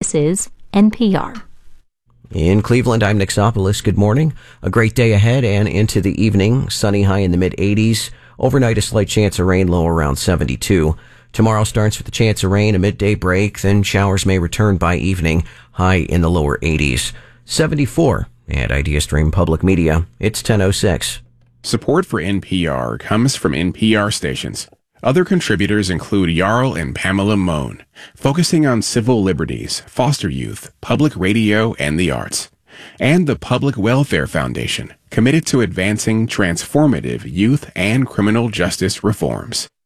This is NPR. In Cleveland, I'm Nick Sopolis. Good morning. A great day ahead and into the evening. Sunny, high in the mid-80s. Overnight, a slight chance of rain, low around 72. Tomorrow starts with a chance of rain, a midday break, then showers may return by evening, high in the lower 80s. 74 at IdeaStream Public Media. It's 10:06. Support for NPR comes from NPR stations. Other contributors include Jarl and Pamela Mohn, focusing on civil liberties, foster youth, public radio, and the arts. And the Public Welfare Foundation, committed to advancing transformative youth and criminal justice reforms.